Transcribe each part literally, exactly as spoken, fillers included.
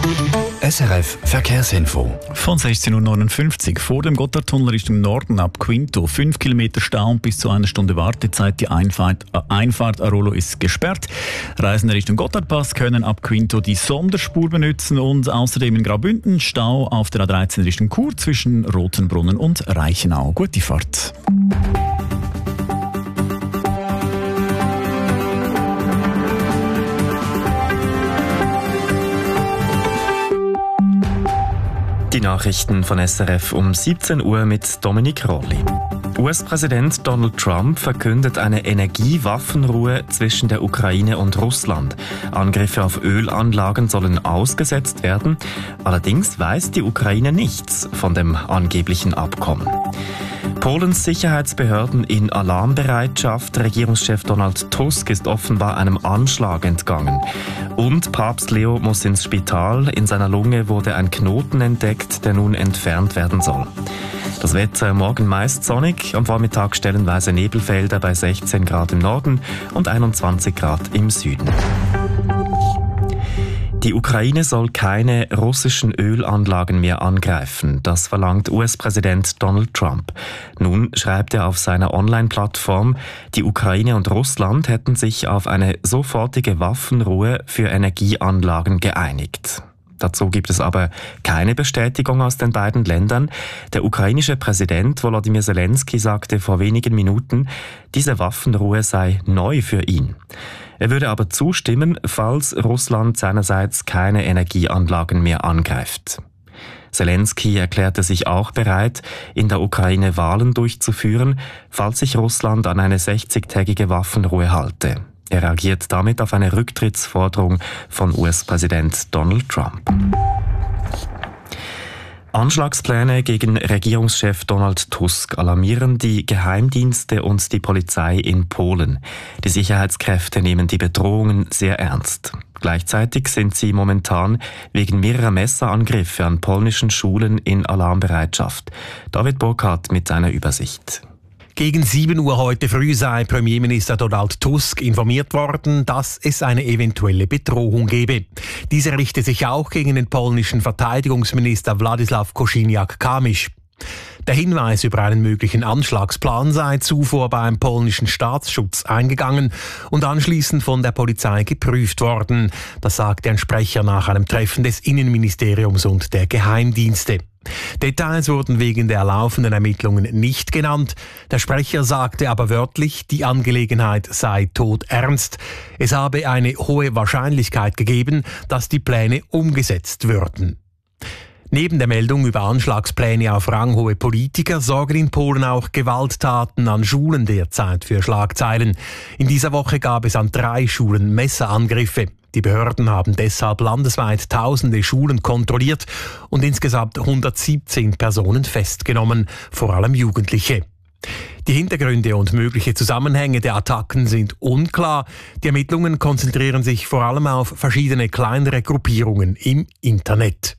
S R F Verkehrsinfo. Von sechzehn Uhr neunundfünfzig vor dem Gotthardtunnel ist im Norden ab Quinto fünf Kilometer Stau und bis zu einer Stunde Wartezeit. Die Einfahrt, äh, Einfahrt Arolo ist gesperrt. Reisende Richtung Gotthardpass können ab Quinto die Sonderspur benutzen und außerdem in Graubünden Stau auf der A dreizehn Richtung Chur zwischen Rotenbrunnen und Reichenau. Gute Fahrt. Die Nachrichten von S R F um siebzehn Uhr mit Dominik Rolli. U S-Präsident Donald Trump verkündet eine Energiewaffenruhe zwischen der Ukraine und Russland. Angriffe auf Ölanlagen sollen ausgesetzt werden. Allerdings weiß die Ukraine nichts von dem angeblichen Abkommen. Polens Sicherheitsbehörden in Alarmbereitschaft. Regierungschef Donald Tusk ist offenbar einem Anschlag entgangen. Und Papst Leo muss ins Spital. In seiner Lunge wurde ein Knoten entdeckt, der nun entfernt werden soll. Das Wetter morgen meist sonnig, am Vormittag stellenweise Nebelfelder bei sechzehn Grad im Norden und einundzwanzig Grad im Süden. Die Ukraine soll keine russischen Ölanlagen mehr angreifen. Das verlangt U S-Präsident Donald Trump. Nun schreibt er auf seiner Online-Plattform, die Ukraine und Russland hätten sich auf eine sofortige Waffenruhe für Energieanlagen geeinigt. Dazu gibt es aber keine Bestätigung aus den beiden Ländern. Der ukrainische Präsident Volodymyr Zelensky sagte vor wenigen Minuten, diese Waffenruhe sei neu für ihn. Er würde aber zustimmen, falls Russland seinerseits keine Energieanlagen mehr angreift. Zelensky erklärte sich auch bereit, in der Ukraine Wahlen durchzuführen, falls sich Russland an eine sechzigtägige Waffenruhe halte. Er reagiert damit auf eine Rücktrittsforderung von U S-Präsident Donald Trump. Anschlagspläne gegen Regierungschef Donald Tusk alarmieren die Geheimdienste und die Polizei in Polen. Die Sicherheitskräfte nehmen die Bedrohungen sehr ernst. Gleichzeitig sind sie momentan wegen mehrerer Messerangriffe an polnischen Schulen in Alarmbereitschaft. David Burkhardt mit einer Übersicht. Gegen sieben Uhr heute früh sei Premierminister Donald Tusk informiert worden, dass es eine eventuelle Bedrohung gebe. Diese richte sich auch gegen den polnischen Verteidigungsminister Władysław Kosiniak-Kamysz. Der Hinweis über einen möglichen Anschlagsplan sei zuvor beim polnischen Staatsschutz eingegangen und anschließend von der Polizei geprüft worden. Das sagte ein Sprecher nach einem Treffen des Innenministeriums und der Geheimdienste. Details wurden wegen der laufenden Ermittlungen nicht genannt. Der Sprecher sagte aber wörtlich, die Angelegenheit sei todernst. Es habe eine hohe Wahrscheinlichkeit gegeben, dass die Pläne umgesetzt würden. Neben der Meldung über Anschlagspläne auf ranghohe Politiker sorgen in Polen auch Gewalttaten an Schulen derzeit für Schlagzeilen. In dieser Woche gab es an drei Schulen Messerangriffe. Die Behörden haben deshalb landesweit tausende Schulen kontrolliert und insgesamt hundertsiebzehn Personen festgenommen, vor allem Jugendliche. Die Hintergründe und mögliche Zusammenhänge der Attacken sind unklar. Die Ermittlungen konzentrieren sich vor allem auf verschiedene kleinere Gruppierungen im Internet.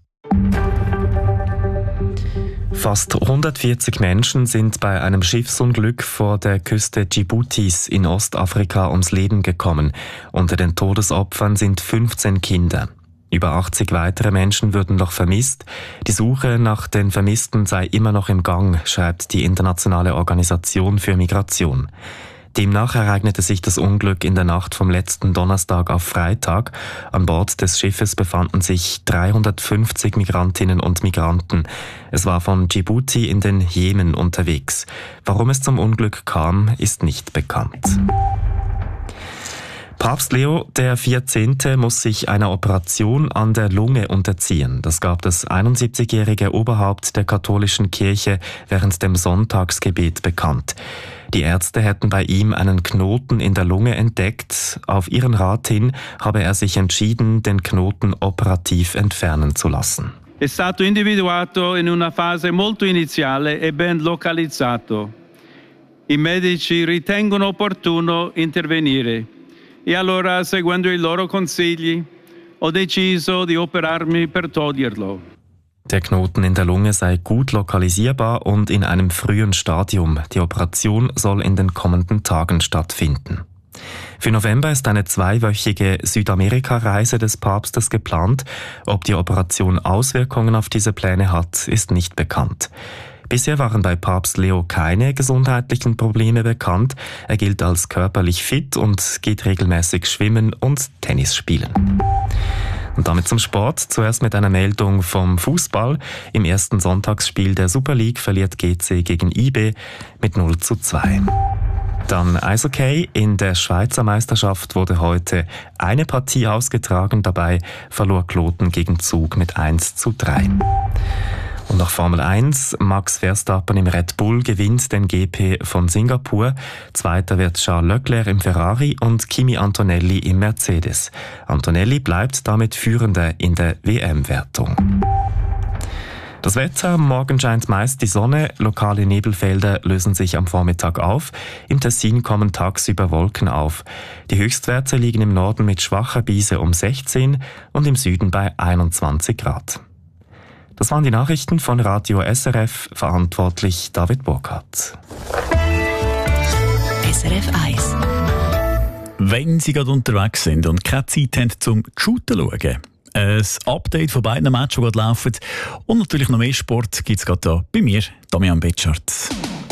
Fast hundertvierzig Menschen sind bei einem Schiffsunglück vor der Küste Djiboutis in Ostafrika ums Leben gekommen. Unter den Todesopfern sind fünfzehn Kinder. Über achtzig weitere Menschen würden noch vermisst. Die Suche nach den Vermissten sei immer noch im Gang, schreibt die Internationale Organisation für Migration. Demnach ereignete sich das Unglück in der Nacht vom letzten Donnerstag auf Freitag. An Bord des Schiffes befanden sich dreihundertfünfzig Migrantinnen und Migranten. Es war von Djibouti in den Jemen unterwegs. Warum es zum Unglück kam, ist nicht bekannt. Papst Leo der vierzehnte muss sich einer Operation an der Lunge unterziehen. Das gab das einundsiebzigjährige Oberhaupt der katholischen Kirche während dem Sonntagsgebet bekannt. Die Ärzte hätten bei ihm einen Knoten in der Lunge entdeckt. Auf ihren Rat hin habe er sich entschieden, den Knoten operativ entfernen zu lassen. È stato individuato in una fase molto iniziale e ben localizzato. I medici ritengono opportuno intervenire. E allora, seguendo i loro consigli, ho deciso di operarmi per toglierlo. Der Knoten in der Lunge sei gut lokalisierbar und in einem frühen Stadium. Die Operation soll in den kommenden Tagen stattfinden. Für November ist eine zweiwöchige Südamerika-Reise des Papstes geplant. Ob die Operation Auswirkungen auf diese Pläne hat, ist nicht bekannt. Bisher waren bei Papst Leo keine gesundheitlichen Probleme bekannt. Er gilt als körperlich fit und geht regelmäßig schwimmen und Tennis spielen. Und damit zum Sport. Zuerst mit einer Meldung vom Fußball. Im ersten Sonntagsspiel der Super League verliert G C gegen I B mit null zu zwei. Dann Eishockey. In der Schweizer Meisterschaft wurde heute eine Partie ausgetragen. Dabei verlor Kloten gegen Zug mit eins zu drei. Und noch Formel eins. Max Verstappen im Red Bull gewinnt den G P von Singapur. Zweiter wird Charles Leclerc im Ferrari und Kimi Antonelli im Mercedes. Antonelli bleibt damit Führender in der W M-Wertung. Das Wetter: Morgen scheint meist die Sonne, lokale Nebelfelder lösen sich am Vormittag auf. Im Tessin kommen tagsüber Wolken auf. Die Höchstwerte liegen im Norden mit schwacher Brise um sechzehn und im Süden bei einundzwanzig Grad. Das waren die Nachrichten von Radio S R F, verantwortlich David Burkhardt. S R F eins. Wenn Sie gerade unterwegs sind und keine Zeit haben zum Shooten schauen, ein Update von beiden Matches, die gerade laufen, und natürlich noch mehr Sport gibt es gerade hier bei mir, Damian Betschart.